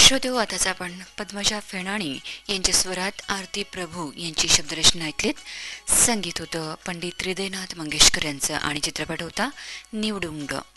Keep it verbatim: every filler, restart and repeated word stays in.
श्रोते हो, आताच आपण पद्मजा फेणाणी यांच्या स्वरात आरती प्रभू यांची शब्दरचना ऐकलीत. संगीत होतं पंडित हृदयनाथ मंगेशकर यांचं आणि चित्रपट होता निवडुंग.